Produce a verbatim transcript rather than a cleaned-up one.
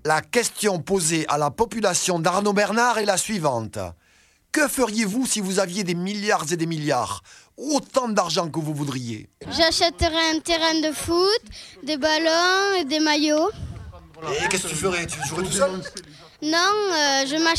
La question posée à la population d'Arnaud Bernard est la suivante. Que feriez-vous si vous aviez des milliards et des milliards? Autant d'argent que vous voudriez. J'achèterais un terrain de foot, des ballons et des maillots. Et qu'est-ce que tu ferais? Tu jouerais tout seul? Non, euh, je m'achèterais